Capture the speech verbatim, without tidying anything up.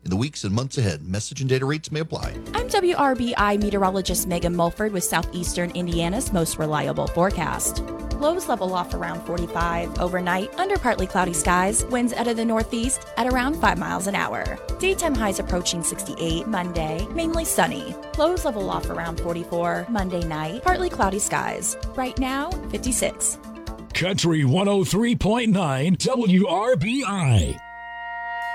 in the weeks and months ahead. Message and data rates may apply. I'm W R B I meteorologist Megan Mulford with Southeastern Indiana's most reliable forecast. Lows level off around forty-five. Overnight, under partly cloudy skies. Winds out of the northeast at around five miles an hour. Daytime highs approaching sixty-eight. Monday, mainly sunny. Lows level off around forty-four. Monday night, partly cloudy skies. Right now, fifty-six. Country one oh three point nine W R B I.